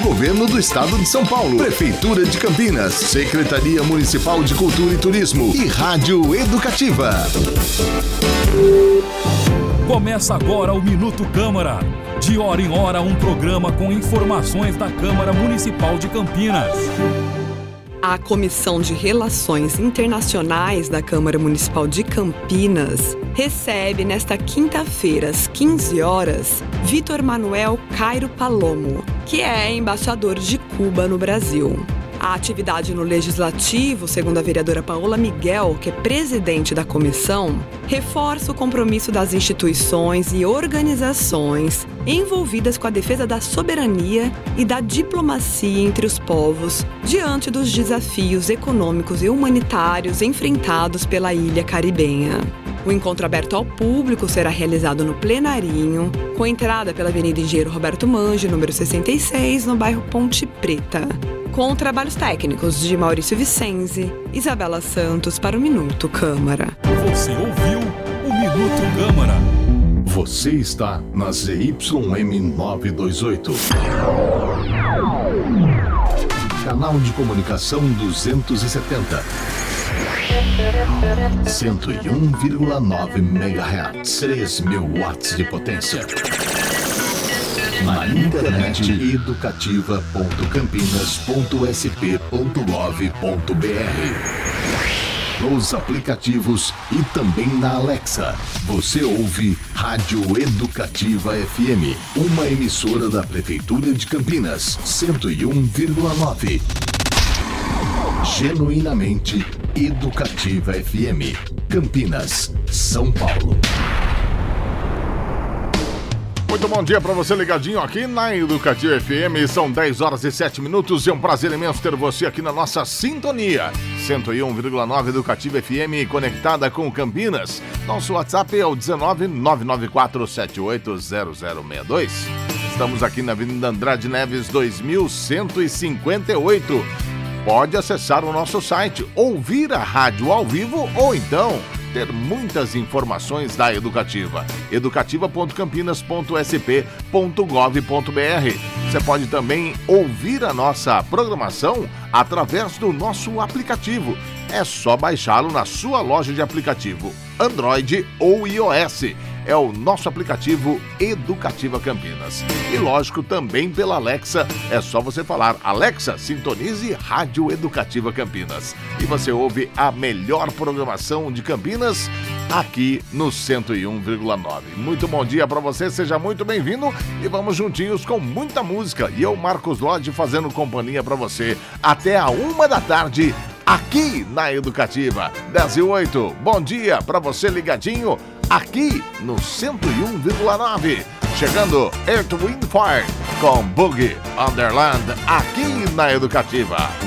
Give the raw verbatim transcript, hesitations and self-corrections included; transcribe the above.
Governo do Estado de São Paulo, Prefeitura de Campinas, Secretaria Municipal de Cultura e Turismo e Rádio Educativa. Começa agora o Minuto Câmara. De hora em hora, um programa com informações da Câmara Municipal de Campinas. A Comissão de Relações Internacionais da Câmara Municipal de Campinas recebe nesta quinta-feira, às quinze horas, Vitor Manuel Cairo Palomo, que é embaixador de Cuba no Brasil. A atividade no Legislativo, segundo a vereadora Paola Miguel, que é presidente da comissão, reforça o compromisso das instituições e organizações envolvidas com a defesa da soberania e da diplomacia entre os povos diante dos desafios econômicos e humanitários enfrentados pela ilha caribenha. O encontro aberto ao público será realizado no Plenarinho, com entrada pela Avenida Engenheiro Roberto Mangi, número sessenta e seis, no bairro Ponte Preta, com trabalhos técnicos de Maurício Vicenzi, Isabela Santos para o Minuto Câmara. Você ouviu o Minuto Câmara. Você está na Z Y M novecentos e vinte e oito. Canal de comunicação duzentos e setenta. cento e um vírgula nove megahertz. três mil watts de potência. Na internet educativa ponto campinas ponto s p ponto gov ponto b r. Nos aplicativos e também na Alexa. Você ouve Rádio Educativa F M, uma emissora da Prefeitura de Campinas, cento e um vírgula nove. Genuinamente Educativa F M, Campinas, São Paulo. Muito bom dia para você ligadinho aqui na Educativa F M, são dez horas e sete minutos, é um prazer imenso ter você aqui na nossa sintonia, cento e um vírgula nove Educativa F M, conectada com Campinas. Nosso WhatsApp é o dezenove, nove nove quatro sete oito zero zero seis dois. Estamos aqui na Avenida Andrade Neves dois mil cento e cinquenta e oito. Pode acessar o nosso site, ouvir a rádio ao vivo ou então ter muitas informações da Educativa. educativa ponto campinas ponto s p ponto gov ponto b r. Você pode também ouvir a nossa programação através do nosso aplicativo. É só baixá-lo na sua loja de aplicativo, Android ou iOS. É o nosso aplicativo Educativa Campinas. E lógico, também pela Alexa, é só você falar: Alexa, sintonize Rádio Educativa Campinas. E você ouve a melhor programação de Campinas aqui no cento e um vírgula nove. Muito bom dia para você, seja muito bem-vindo e vamos juntinhos com muita música. E eu, Marcos Lodge, fazendo companhia para você até a uma da tarde aqui na Educativa. dez e oito, bom dia para você ligadinho aqui no cento e um vírgula nove. Chegando Earth, Wind and Fire com Boogie Underland aqui na Educativa.